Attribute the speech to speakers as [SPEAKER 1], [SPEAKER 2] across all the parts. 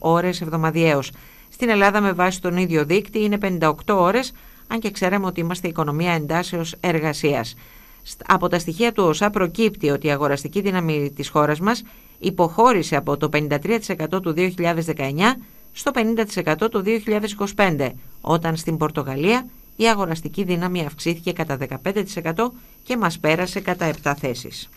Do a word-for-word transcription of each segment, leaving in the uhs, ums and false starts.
[SPEAKER 1] ώρες εβδομαδιαίως. Στην Ελλάδα, με βάση τον ίδιο δείκτη, είναι πενήντα οκτώ ώρες, αν και ξέραμε ότι είμαστε οικονομία εντάσσεως εργασίας. Από τα στοιχεία του ΟΣΑ προκύπτει ότι η αγοραστική δύναμη της χώρας μας υποχώρησε από το πενήντα τρία τοις εκατό του δύο χιλιάδες δεκαεννιά στο πενήντα τοις εκατό το δύο χιλιάδες είκοσι πέντε, όταν στην Πορτογαλία η αγοραστική δύναμη αυξήθηκε κατά δεκαπέντε τοις εκατό και μας πέρασε κατά επτά θέσεις.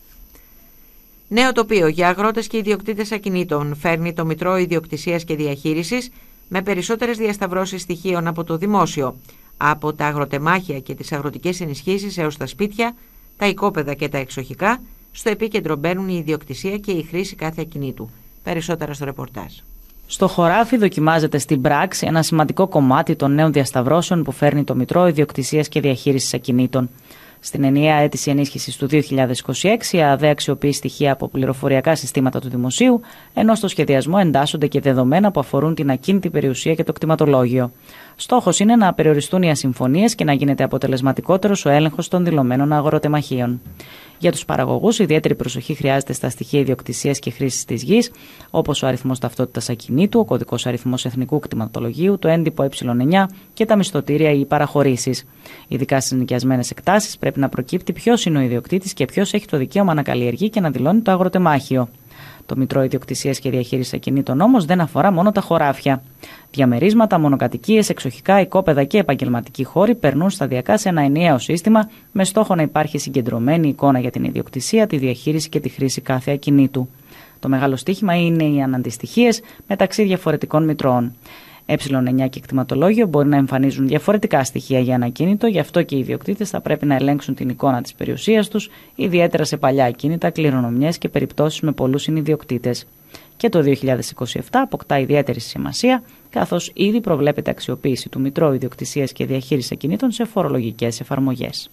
[SPEAKER 1] Νέο τοπίο για αγρότες και ιδιοκτήτες ακινήτων φέρνει το Μητρό Ιδιοκτησίας και Διαχείρισης, με περισσότερες διασταυρώσεις στοιχείων από το δημόσιο, από τα αγροτεμάχια και τις αγροτικές ενισχύσεις έως τα σπίτια, τα οικόπεδα και τα εξοχικά. Στο επίκεντρο μπαίνουν η ιδιοκτησία και η χρήση κάθε ακινήτου. Περισσότερα στο ρεπορτάζ.
[SPEAKER 2] Στο χωράφι δοκιμάζεται στην πράξη ένα σημαντικό κομμάτι των νέων διασταυρώσεων που φέρνει το Μητρό Ιδιοκτησίας και Διαχείρισης Ακινήτων. Στην ενιαία αίτηση ενίσχυσης του δύο χιλιάδες είκοσι έξι, η ΑΔΕ αξιοποιεί στοιχεία από πληροφοριακά συστήματα του Δημοσίου, ενώ στο σχεδιασμό εντάσσονται και δεδομένα που αφορούν την ακίνητη περιουσία και το κτηματολόγιο. Στόχος είναι να περιοριστούν οι ασυμφωνίες και να γίνεται αποτελεσματικότερος ο έλεγχος των δηλωμένων αγροτεμαχίων. Για τους παραγωγούς, ιδιαίτερη προσοχή χρειάζεται στα στοιχεία ιδιοκτησίας και χρήσης της γης, όπως ο αριθμός ταυτότητας ακινήτου, ο κωδικός αριθμός εθνικού κτηματολογίου, το έντυπο ε εννιά και τα μισθωτήρια ή παραχωρήσεις. Ειδικά στις νοικιασμένες εκτάσεις πρέπει να προκύπτει ποιος είναι ο ιδιοκτήτης και ποιος έχει το δικαίωμα να καλλιεργεί και να δηλώνει το αγροτεμάχιο. Το Μητρό Ιδιοκτησίας και Διαχείρισης Ακινήτων όμως δεν αφορά μόνο τα χωράφια. Διαμερίσματα, μονοκατοικίες, εξοχικά, οικόπεδα και επαγγελματικοί χώροι περνούν σταδιακά σε ένα ενιαίο σύστημα, με στόχο να υπάρχει συγκεντρωμένη εικόνα για την ιδιοκτησία, τη διαχείριση και τη χρήση κάθε ακινήτου. Το μεγάλο στίχημα είναι οι αναντιστοιχίες μεταξύ διαφορετικών μητρώων. ε εννιά και κτηματολόγιο μπορεί να εμφανίζουν διαφορετικά στοιχεία για ένα ακίνητο, γι' αυτό και οι ιδιοκτήτες θα πρέπει να ελέγξουν την εικόνα της περιουσίας τους, ιδιαίτερα σε παλιά ακίνητα, κληρονομιές και περιπτώσεις με πολλούς συνιδιοκτήτες. Και το δύο χιλιάδες είκοσι επτά αποκτά ιδιαίτερη σημασία, καθώς ήδη προβλέπεται αξιοποίηση του Μητρώου Ιδιοκτησίας και Διαχείρισης Ακινήτων σε φορολογικές εφαρμογές.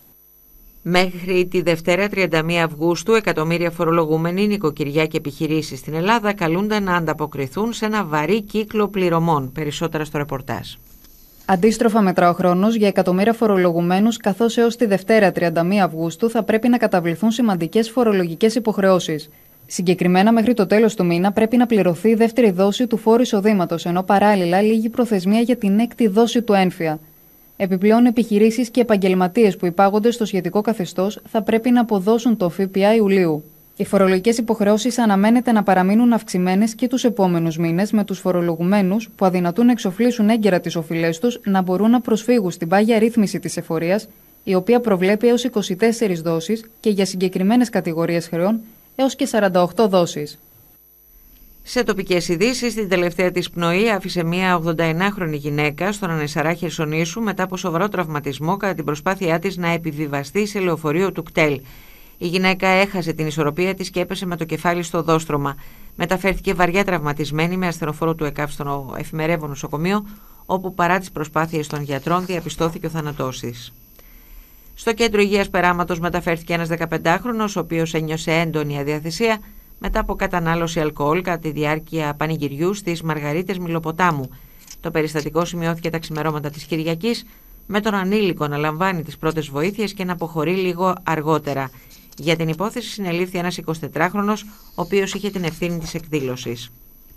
[SPEAKER 1] Μέχρι τη Δευτέρα τριάντα μία Αυγούστου, εκατομμύρια φορολογούμενοι, νοικοκυριά και επιχειρήσεις στην Ελλάδα καλούνται να ανταποκριθούν σε ένα βαρύ κύκλο πληρωμών. Περισσότερα στο ρεπορτάζ.
[SPEAKER 3] Αντίστροφα μετρά ο χρόνος για εκατομμύρια φορολογουμένους, καθώς έως τη Δευτέρα τριάντα μία Αυγούστου θα πρέπει να καταβληθούν σημαντικές φορολογικές υποχρεώσεις. Συγκεκριμένα, μέχρι το τέλος του μήνα πρέπει να πληρωθεί η δεύτερη δόση του φόρου εισοδήματος, ενώ παράλληλα λήγει προθεσμία για την έκτη δόση του έμφυα. Επιπλέον, επιχειρήσεις και επαγγελματίες που υπάγονται στο σχετικό καθεστώς θα πρέπει να αποδώσουν το ΦΠΑ Ιουλίου. Οι φορολογικές υποχρεώσεις αναμένεται να παραμείνουν αυξημένες και τους επόμενους μήνες, με τους φορολογουμένους που αδυνατούν να εξοφλήσουν έγκαιρα τις οφειλές τους να μπορούν να προσφύγουν στην πάγια ρύθμιση της εφορίας, η οποία προβλέπει έως είκοσι τέσσερις δόσεις και για συγκεκριμένες κατηγορίες χρεών έως και σαράντα οκτώ δόσεις.
[SPEAKER 1] Σε τοπικές ειδήσεις, την τελευταία της πνοή άφησε μια ογδονταεννάχρονη γυναίκα στον Ανεσαρά Χερσονήσου μετά από σοβαρό τραυματισμό κατά την προσπάθειά της να επιβιβαστεί σε λεωφορείο του κτέλ. Η γυναίκα έχασε την ισορροπία της και έπεσε με το κεφάλι στο οδόστρωμα. Μεταφέρθηκε βαριά τραυματισμένη με ασθενοφόρο του ΕΚΑΒ στο εφημερεύον νοσοκομείο, όπου παρά τις προσπάθειες των γιατρών διαπιστώθηκε ο θάνατός της. Στο κέντρο υγείας Περάματος μεταφέρθηκε ένας δεκαπεντάχρονος, ο οποίος ένιωσε έντονη αδιαθεσία μετά από κατανάλωση αλκοόλ κατά τη διάρκεια πανηγυριού στις Μαργαρίτες Μιλοποτάμου. Το περιστατικό σημειώθηκε τα ξημερώματα της Κυριακής, με τον ανήλικο να λαμβάνει τις πρώτες βοήθειες και να αποχωρεί λίγο αργότερα. Για την υπόθεση συνελήφθη ένας εικοσιτετράχρονος, ο οποίος είχε την ευθύνη της εκδήλωσης.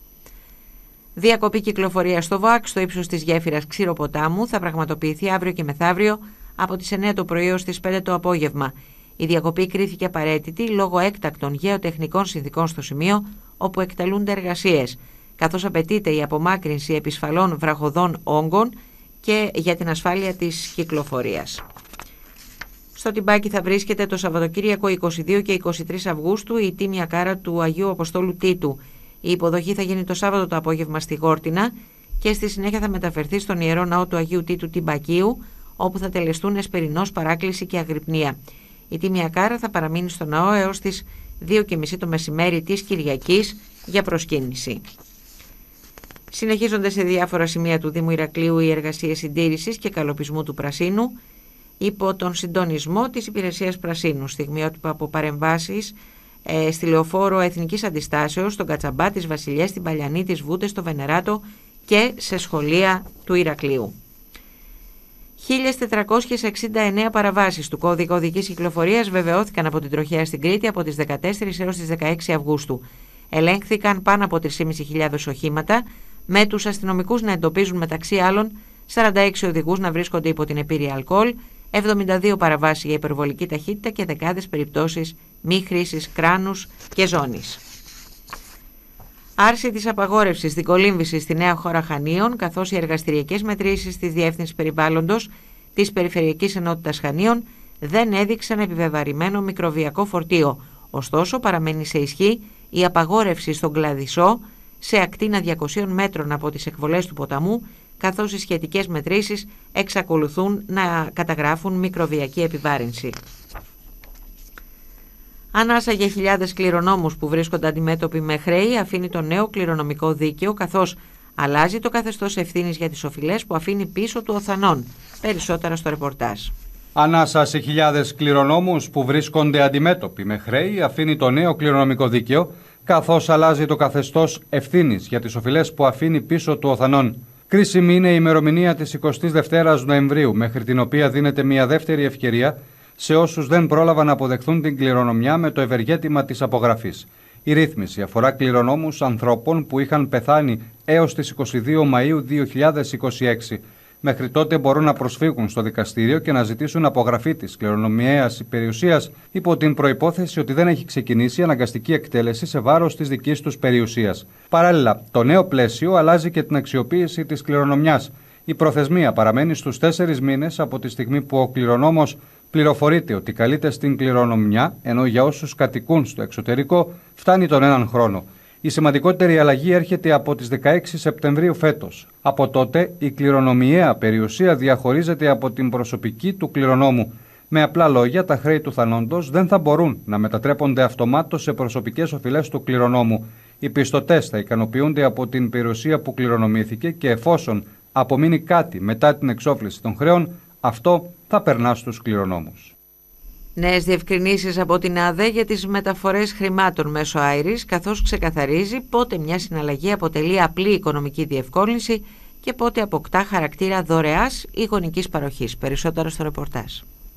[SPEAKER 1] Διακοπή κυκλοφορία στο ΒΑΚ στο ύψος της γέφυρας Ξηροποτάμου θα πραγματοποιηθεί αύριο και μεθαύριο από τις εννιά το πρωί ως τις πέντε το απόγευμα. Η διακοπή κρίθηκε απαραίτητη λόγω έκτακτων γεωτεχνικών συνθηκών στο σημείο όπου εκτελούνται εργασίες, καθώς απαιτείται η απομάκρυνση επισφαλών βραχωδών όγκων και για την ασφάλεια της κυκλοφορίας. Στο Τιμπάκι θα βρίσκεται το Σαββατοκύριακο είκοσι δύο και είκοσι τρεις Αυγούστου η τίμια κάρα του Αγίου Αποστόλου Τίτου. Η υποδοχή θα γίνει το Σάββατο το απόγευμα στη Γόρτινα και στη συνέχεια θα μεταφερθεί στον Ιερό Ναό του Αγίου Τίτου Τιμπακίου, όπου θα τελεστούν εσπερινός, παράκληση και αγρυπνία. Η τίμια κάρα θα παραμείνει στο ναό έως τις δύο και μισή το μεσημέρι της Κυριακής για προσκύνηση. Συνεχίζονται σε διάφορα σημεία του Δήμου Ηρακλείου οι εργασίες συντήρησης και καλοπισμού του πρασίνου υπό τον συντονισμό της Υπηρεσίας Πρασίνου, στιγμιότυπα από παρεμβάσεις ε, στη Λεωφόρο Εθνικής Αντιστάσεως, στον Κατσαμπά, της Βασιλιές, στην Παλιανή, της Βούτες, στο Βενεράτο και σε σχολεία του Ηρακλείου. χίλια τετρακόσιες εξήντα εννέα παραβάσεις του κώδικα οδικής κυκλοφορίας βεβαιώθηκαν από την τροχέα στην Κρήτη από τις δεκατέσσερις έως τις δεκαέξι Αυγούστου. ελέγχθηκαν πάνω από τρεις χιλιάδες πεντακόσια οχήματα, με τους αστυνομικούς να εντοπίζουν μεταξύ άλλων σαράντα έξι οδηγούς να βρίσκονται υπό την επίρρεια αλκοόλ, εβδομήντα δύο παραβάσεις για υπερβολική ταχύτητα και δεκάδες περιπτώσεις μη χρήσης κράνους και ζώνης. Άρση της απαγόρευσης δικολύμβησης στη νέα χώρα Χανίων, καθώς οι εργαστηριακές μετρήσεις της Διεύθυνσης Περιβάλλοντος της Περιφερειακής Ενότητας Χανίων δεν έδειξαν επιβεβαρημένο μικροβιακό φορτίο. Ωστόσο, παραμένει σε ισχύ η απαγόρευση στον Κλαδισό σε ακτίνα διακοσίων μέτρων από τις εκβολές του ποταμού, καθώς οι σχετικές μετρήσεις εξακολουθούν να καταγράφουν μικροβιακή επιβάρυνση. Ανάσα για χιλιάδες κληρονόμους που βρίσκονται αντιμέτωποι με χρέη αφήνει το νέο κληρονομικό δίκαιο, καθώς αλλάζει το καθεστώς ευθύνης για τις οφειλές που αφήνει πίσω του οθανών. Περισσότερα στο ρεπορτάζ.
[SPEAKER 4] Ανάσα σε χιλιάδες κληρονόμους που βρίσκονται αντιμέτωποι με χρέη αφήνει το νέο κληρονομικό δίκαιο, καθώς αλλάζει το καθεστώς ευθύνης για τις οφειλές που αφήνει πίσω του οθανών. Κρίσιμη είναι η ημερομηνία της εικοστής δεύτερης Νοεμβρίου, μέχρι την οποία δίνεται μια δεύτερη ευκαιρία σε όσους δεν πρόλαβαν να αποδεχθούν την κληρονομιά με το ευεργέτημα της απογραφής. Η ρύθμιση αφορά κληρονόμους ανθρώπων που είχαν πεθάνει έως τις εικοστή δεύτερη Μαΐου δύο χιλιάδες είκοσι έξι. Μέχρι τότε μπορούν να προσφύγουν στο δικαστήριο και να ζητήσουν απογραφή της κληρονομιαίας περιουσίας υπό την προϋπόθεση ότι δεν έχει ξεκινήσει αναγκαστική εκτέλεση σε βάρος της δικής τους περιουσίας. Παράλληλα, το νέο πλαίσιο αλλάζει και την αξιοποίηση της κληρονομιάς. Η προθεσμία παραμένει στους τέσσερις μήνες από τη στιγμή που ο κληρονόμος πληροφορείται ότι καλείται στην κληρονομιά, ενώ για όσους κατοικούν στο εξωτερικό φτάνει τον έναν χρόνο. Η σημαντικότερη αλλαγή έρχεται από τις δεκαέξι Σεπτεμβρίου φέτος. Από τότε η κληρονομιαία περιουσία διαχωρίζεται από την προσωπική του κληρονόμου. Με απλά λόγια, τα χρέη του θανόντος δεν θα μπορούν να μετατρέπονται αυτομάτως σε προσωπικές οφειλές του κληρονόμου. Οι πιστωτές θα ικανοποιούνται από την περιουσία που κληρονομήθηκε και εφόσον απομείνει κάτι μετά την εξόφληση των χρέων, αυτό θα περνά στους κληρονόμους.
[SPEAKER 1] Νέες διευκρινήσεις από την ΑΔΕ για τις μεταφορές χρημάτων μέσω Άιρις, καθώς ξεκαθαρίζει πότε μια συναλλαγή αποτελεί απλή οικονομική διευκόλυνση και πότε αποκτά χαρακτήρα δωρεάς ή γονικής παροχής. Περισσότερο στο ρεπορτάζ.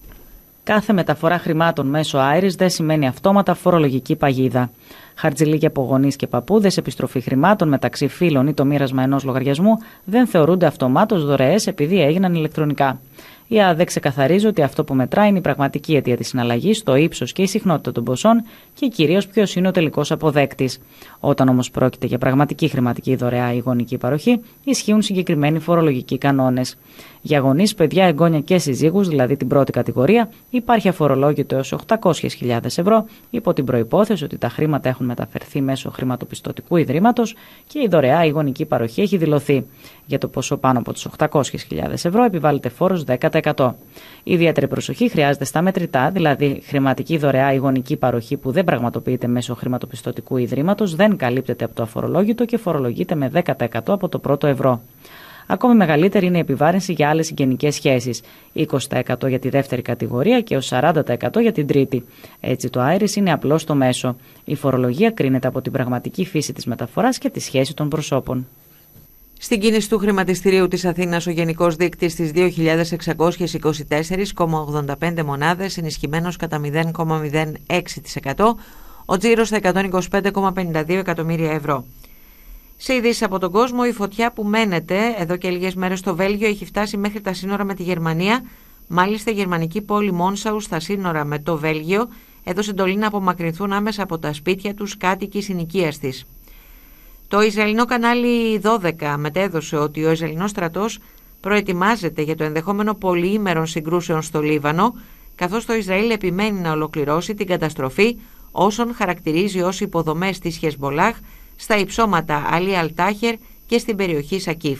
[SPEAKER 2] Κάθε μεταφορά χρημάτων μέσω Άιρις δεν σημαίνει αυτόματα φορολογική παγίδα. Χαρτζηλίκια από γονείς και παππούδες, επιστροφή χρημάτων μεταξύ φίλων ή το μοίρασμα ενός λογαριασμού δεν θεωρούνται αυτομάτως δωρεές επειδή έγιναν ηλεκτρονικά. Η ΑΔΕ ξεκαθαρίζει ότι αυτό που μετράει είναι η πραγματική αιτία της συναλλαγής, το ύψος και η συχνότητα των ποσών και κυρίως ποιος είναι ο τελικός αποδέκτης. Όταν όμως πρόκειται για πραγματική χρηματική δωρεά ή γονική παροχή, ισχύουν συγκεκριμένοι φορολογικοί κανόνες. Για γονείς, παιδιά, εγγόνια και συζύγους, δηλαδή την πρώτη κατηγορία, υπάρχει αφορολόγητο έως οκτακόσιες χιλιάδες ευρώ, υπό την προϋπόθεση ότι τα χρήματα έχουν μεταφερθεί μέσω χρηματοπιστωτικού ιδρύματος και η δωρεά ή γονική παροχή έχει δηλωθεί. Για το ποσό πάνω από τους οκτακόσιες χιλιάδες ευρώ επιβάλλεται φόρος δέκα τοις εκατό. Ιδιαίτερη προσοχή χρειάζεται στα μετρητά, δηλαδή χρηματική δωρεά ή γονική παροχή που δεν πραγματοποιείται μέσω χρηματοπιστωτικού ιδρύματος, δεν καλύπτεται από το αφορολόγητο και φορολογείται με δέκα τοις εκατό από το πρώτο ευρώ. Ακόμη μεγαλύτερη είναι η επιβάρυνση για άλλες συγγενικές σχέσεις, είκοσι τοις εκατό για τη δεύτερη κατηγορία και έως σαράντα τοις εκατό για την τρίτη. Έτσι το Άιρις είναι απλώς το μέσο. Η φορολογία κρίνεται από την πραγματική φύση της μεταφοράς και τη σχέση των προσώπων.
[SPEAKER 1] Στην κίνηση του χρηματιστηρίου της Αθήνας, ο γενικός δείκτης στις δύο χιλιάδες εξακόσιες είκοσι τέσσερα κόμμα ογδόντα πέντε μονάδες, ενισχυμένος κατά μηδέν κόμμα μηδέν έξι τοις εκατό, ο τζίρος στα εκατόν είκοσι πέντε κόμμα πενήντα δύο εκατομμύρια ευρώ. Σε ειδήσεις από τον κόσμο, η φωτιά που μένεται εδώ και λίγες μέρες στο Βέλγιο έχει φτάσει μέχρι τα σύνορα με τη Γερμανία. Μάλιστα, η γερμανική πόλη Μόνσαου στα σύνορα με το Βέλγιο έδωσε εντολή να απομακρυνθούν άμεσα από τα σπίτια τους κάτοικοι συνοικίας της. Το Ισραηλινό κανάλι δώδεκα μετέδωσε ότι ο Ισραηλινός στρατός προετοιμάζεται για το ενδεχόμενο πολυήμερων συγκρούσεων στο Λίβανο, καθώς το Ισραήλ επιμένει να ολοκληρώσει την καταστροφή όσων χαρακτηρίζει ως υποδομές της Χεσμολάχ στα υψώματα Αλί Αλτάχερ και στην περιοχή Σακίφ.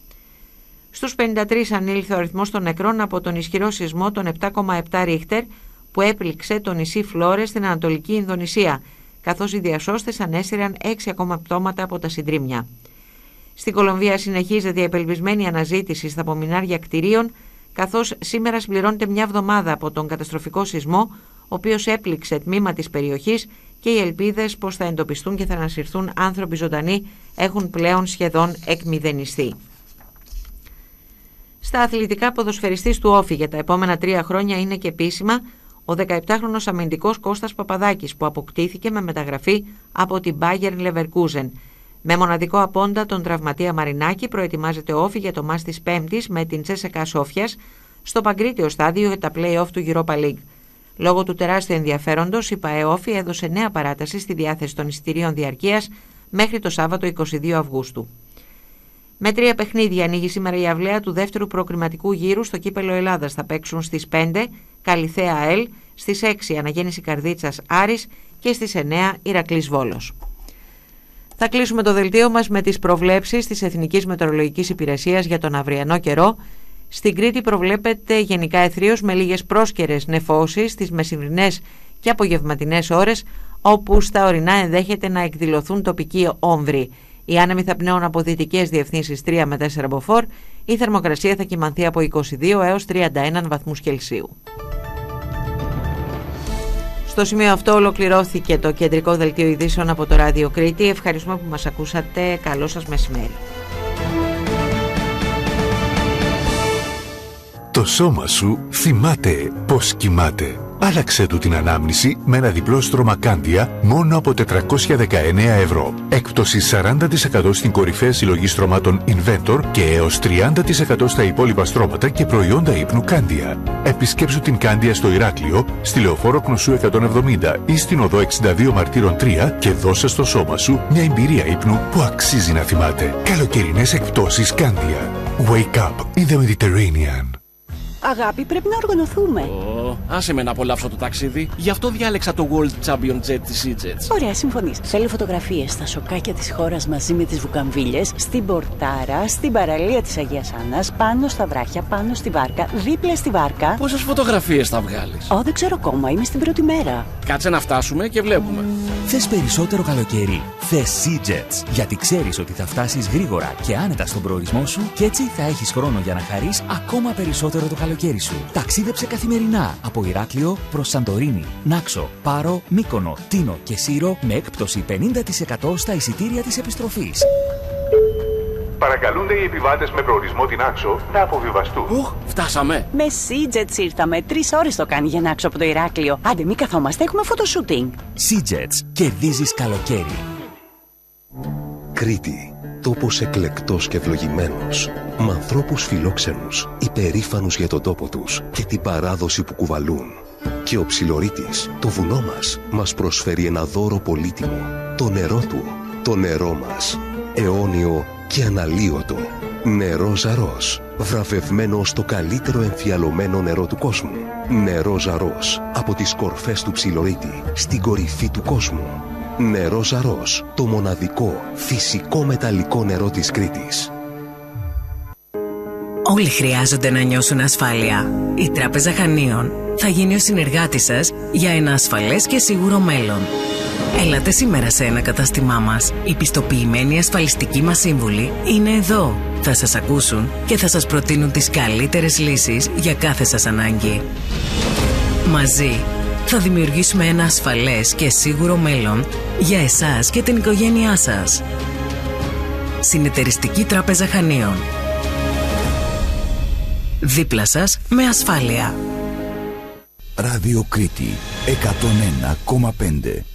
[SPEAKER 1] Στους πενήντα τρεις ανήλθε ο αριθμός των νεκρών από τον ισχυρό σεισμό των επτά κόμμα επτά Ρίχτερ που έπληξε το νησί Φλόρες στην Ανατολική Ινδονησία, καθώς οι διασώστες ανέσυραν έξι ακόμα πτώματα από τα συντρίμμια. Στην Κολομβία συνεχίζεται η απελπισμένη αναζήτηση στα απομεινάρια κτηρίων, καθώς σήμερα συμπληρώνεται μια εβδομάδα από τον καταστροφικό σεισμό, ο οποίος έπληξε τμήμα της περιοχής και οι ελπίδες πως θα εντοπιστούν και θα ανασυρθούν άνθρωποι ζωντανοί έχουν πλέον σχεδόν εκμηδενιστεί. Στα αθλητικά, ποδοσφαιριστής του Όφη για τα επόμενα τρία χρόνια είναι και επίσημα ο δεκαεπτάχρονος αμυντικός Κώστας Παπαδάκης, που αποκτήθηκε με μεταγραφή από την Bayern Leverkusen. Με μοναδικό απόντα τον τραυματία Μαρινάκη προετοιμάζεται ο Όφη για το μάτς της Πέμπτης με την Τσέσσεκα Σόφιας στο παγκρίτιο στάδιο για τα play-off του Europa League. Λόγω του τεράστιου ενδιαφέροντος, η ΠΑΕ Όφη έδωσε νέα παράταση στη διάθεση των εισιτηρίων διαρκείας μέχρι το Σάββατο εικοστή δεύτερη Αυγούστου. Με τρία παιχνίδια ανοίγει σήμερα η αυλαία του δεύτερου προκριματικού γύρου στο Κύπελλο Ελλάδας. Θα παίξουν στις πέντε Καλιθέα ΑΕΛ, στις έξι Αναγέννηση Καρδίτσας Άρης και στις εννέα Ηρακλής Βόλος. Θα κλείσουμε το δελτίο μας με τις προβλέψεις της Εθνικής Μετεωρολογικής Υπηρεσίας για τον αυριανό καιρό. Στην Κρήτη προβλέπεται γενικά εθρείος με λίγες πρόσκαιρες νεφώσεις στις μεσημβρινές και απογευματινές ώρες, όπου στα ορεινά ενδέχεται να εκδηλωθούν τοπικοί όμβροι. Οι άνεμοι θα πνέουν από δυτικές διευθύνσεις τρία με τέσσερα μποφόρ. Η θερμοκρασία θα κυμανθεί από είκοσι δύο έως τριάντα ένα βαθμούς Κελσίου. Στο σημείο αυτό ολοκληρώθηκε το κεντρικό δελτίο ειδήσεων από το Ράδιο Κρήτη. Ευχαριστούμε που μας ακούσατε. Καλό σας μεσημέρι.
[SPEAKER 5] Το σώμα σου θυμάται πώς κοιμάται. Άλλαξε του την ανάμνηση με ένα διπλό στρώμα Κάνδια μόνο από τετρακόσια δεκαεννέα ευρώ. Έκπτωση σαράντα τοις εκατό στην κορυφαία συλλογή στρωμάτων Inventor και έως τριάντα τοις εκατό στα υπόλοιπα στρώματα και προϊόντα ύπνου Κάνδια. Επισκέψου την Κάνδια στο Ηράκλειο, στη Λεωφόρο Κνουσού εκατόν εβδομήντα ή στην οδό εξήντα δύο Μαρτύρων τρία και δώσε στο σώμα σου μια εμπειρία ύπνου που αξίζει να θυμάται. Καλοκαιρινές εκπτώσεις Κάνδια. Wake up in the Mediterranean.
[SPEAKER 6] Αγάπη, πρέπει να οργανωθούμε.
[SPEAKER 7] Oh, άσε με να απολαύσω το ταξίδι. Γι' αυτό διάλεξα το World Champion Jet της EasyJet.
[SPEAKER 6] Ωραία, συμφωνείς. Θέλω φωτογραφίες στα σοκάκια της χώρας μαζί με τις βουκαμβίλες, στην Πορτάρα, στην παραλία της Αγίας Άννας, πάνω στα βράχια, πάνω στη βάρκα, δίπλα στη βάρκα.
[SPEAKER 7] Πόσες φωτογραφίες θα βγάλεις?
[SPEAKER 6] Ω, δεν ξέρω ακόμα, είμαι στην πρώτη μέρα.
[SPEAKER 7] Κάτσε να φτάσουμε και βλέπουμε.
[SPEAKER 8] Θες περισσότερο καλοκαίρι? Θες EasyJet. Γιατί ξέρεις ότι θα φτάσεις γρήγορα και άνετα στον προορισμό σου και έτσι θα έχεις χρόνο για να χαρείς ακόμα περισσότερο το καλοκαίρι σου. Ταξίδεψε καθημερινά από Ηράκλειο προς Σαντορίνη, Νάξο, Πάρο, Μύκονο, Τίνο και Σύρο με έκπτωση πενήντα τοις εκατό στα εισιτήρια της επιστροφής.
[SPEAKER 9] Παρακαλούνται οι επιβάτες με προορισμό την Άξο να αποβιβαστούν.
[SPEAKER 7] Οχ, φτάσαμε.
[SPEAKER 6] Με EasyJet ήρθαμε. Τρεις ώρες το κάνει για να Άξο από το Ηράκλειο. Άντε, μη καθόμαστε, έχουμε φωτοσούτινγκ.
[SPEAKER 8] EasyJet. Κερδίζεις καλοκαίρι.
[SPEAKER 10] Κρήτη. Τόπος εκλεκτός και ευλογημένος, με ανθρώπους φιλόξενους, υπερήφανους για τον τόπο τους και την παράδοση που κουβαλούν. Και ο Ψιλορίτης, το βουνό μας, μας προσφέρει ένα δώρο πολύτιμο, το νερό του, το νερό μας, αιώνιο και αναλύωτο. Νερό Ζαρός, βραβευμένο στο καλύτερο εμφιαλωμένο νερό του κόσμου. Νερό Ζαρός, από τις κορφές του Ψιλορίτη, στην κορυφή του κόσμου. Νερό Ζαρός, το μοναδικό φυσικό μεταλλικό νερό της Κρήτης.
[SPEAKER 11] Όλοι χρειάζονται να νιώσουν ασφάλεια. Η Τράπεζα Χανίων θα γίνει ο συνεργάτης σας για ένα ασφαλές και σίγουρο μέλλον. Έλατε σήμερα σε ένα κατάστημά μας. Οι πιστοποιημένοι ασφαλιστικοί μας σύμβουλοι είναι εδώ. Θα σας ακούσουν και θα σας προτείνουν τις καλύτερες λύσεις για κάθε σας ανάγκη. Μαζί θα δημιουργήσουμε ένα ασφαλές και σίγουρο μέλλον για εσάς και την οικογένειά σας. Συνεταιριστική Τράπεζα Χανίων. Δίπλα σας με ασφάλεια.
[SPEAKER 12] Ράδιο Κρήτη εκατόν ένα κόμμα πέντε.